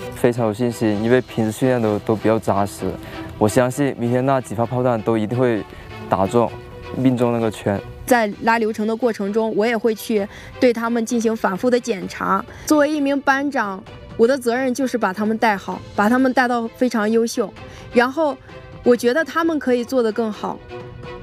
非常有信心，因为平时训练都比较扎实。我相信明天那几发炮弹都一定会打中、命中那个圈。 在拉流程的过程中，我也会去对他们进行反复的检查。作为一名班长，我的责任就是把他们带好，把他们带到非常优秀。然后，我觉得他们可以做得更好，